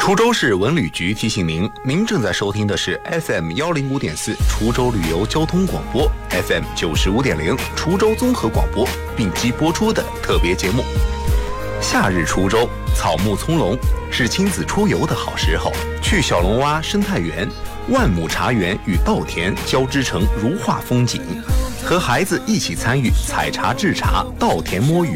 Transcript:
滁州市文旅局提醒您，您正在收听的是 FM 105.4滁州旅游交通广播 FM 95.0滁州综合广播并机播出的特别节目。夏日滁州草木葱茏，是亲子出游的好时候。去小龙洼生态园，万亩茶园与稻田交织成如画风景，和孩子一起参与采茶制茶、稻田摸鱼。